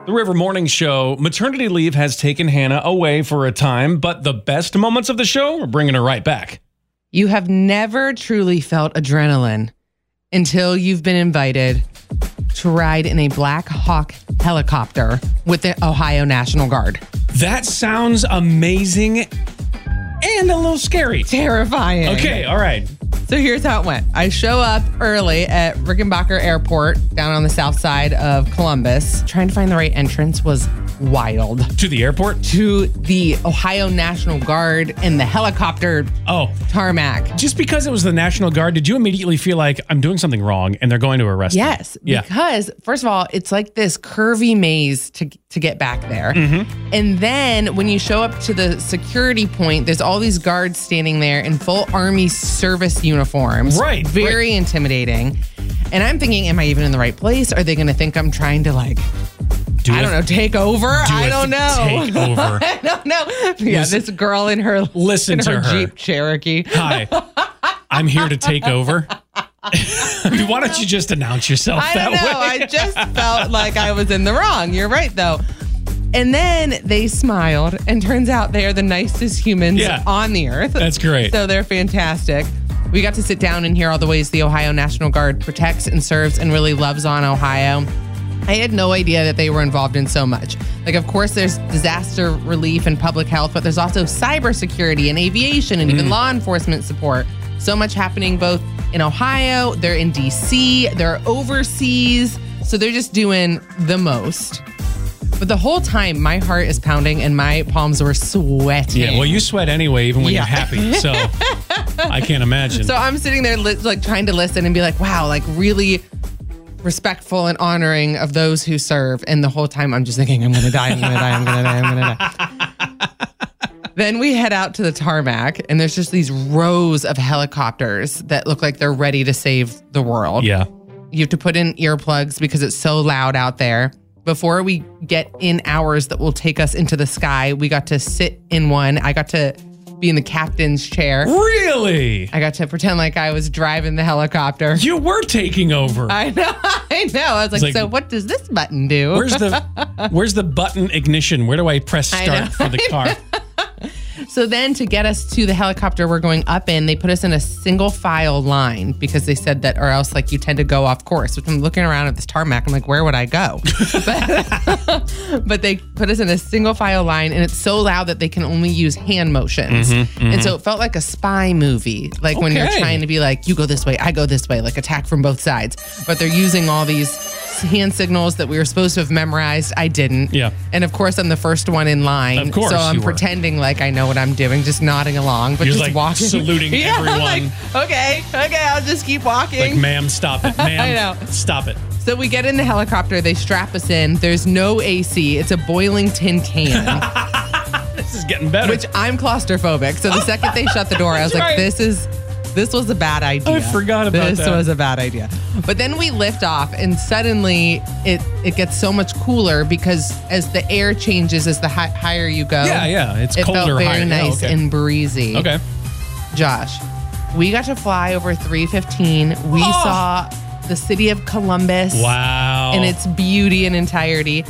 The River Morning Show. Maternity leave has taken Hannah away for a time, but the best moments of the show are bringing her right back. You have never truly felt adrenaline until you've been invited to ride in a Black Hawk helicopter with the Ohio National Guard. That sounds amazing and a little scary. Terrifying. Okay, all right. So here's how it went. I show up early at Rickenbacker Airport down on the south side of Columbus. Trying to find the right entrance was wild. To the airport? To the Ohio National Guard and the helicopter tarmac. Just because it was the National Guard, did you immediately feel like I'm doing something wrong and they're going to arrest me? Yes, because first of all, it's like this curvy maze to get back there. Mm-hmm. And then when you show up to the security point, there's all these guards standing there in full Army service uniforms. Right. Very intimidating. And I'm thinking, am I even in the right place? Are they going to think I'm trying to take over? I don't know. Take over. I don't know. Yeah, this girl in her Jeep Cherokee. Hi, I'm here to take over. I mean, why don't you just announce yourself that way? I just felt like I was in the wrong. You're right, though. And then they smiled, and turns out they are the nicest humans on the earth. That's great. So they're fantastic. We got to sit down and hear all the ways the Ohio National Guard protects and serves and really loves on Ohio. I had no idea that they were involved in so much. Like, of course, there's disaster relief and public health, but there's also cybersecurity and aviation and even law enforcement support. So much happening both in Ohio, they're in DC, they're overseas. So they're just doing the most. But the whole time, my heart is pounding and my palms were sweating. Yeah, well, you sweat anyway, even when you're happy. So I can't imagine. So I'm sitting there trying to listen and be like, wow, really respectful and honoring of those who serve. And the whole time I'm just thinking, I'm going to die, I'm going to die, I'm going to die, I'm going to die. Then we head out to the tarmac and there's just these rows of helicopters that look like they're ready to save the world. Yeah. You have to put in earplugs because it's so loud out there. Before we get in ours that will take us into the sky, we got to sit in one. I got to be in the captain's chair. Really? I got to pretend like I was driving the helicopter. You were taking over. I know. I was like, so what does this button do? Where's the button ignition? Where do I press start for the car? So then to get us to the helicopter we're going up in, they put us in a single file line because they said that, or else you tend to go off course, which I'm looking around at this tarmac. I'm like, where would I go? But they put us in a single file line and it's so loud that they can only use hand motions. And so it felt like a spy movie. When you're trying to be like, you go this way, I go this way, attack from both sides. But they're using all these hand signals that we were supposed to have memorized. I didn't. Yeah. And of course, I'm the first one in line. Of course. So I'm pretending like I know what I'm doing, just nodding along, but You're just walking. Saluting everyone. I'm like, okay, I'll just keep walking. Ma'am, stop it. Ma'am, I know. Stop it. So we get in the helicopter, they strap us in. There's no AC. It's a boiling tin can. This is getting better. Which I'm claustrophobic. So the second they shut the door, I was like, this was a bad idea. I forgot about that. This was a bad idea. But then we lift off and suddenly it gets so much cooler because as the air changes, as the higher you go. Yeah. It's colder, felt very higher. nice and breezy. Okay. Josh, we got to fly over 315. We saw the city of Columbus. Wow. In its beauty and entirety.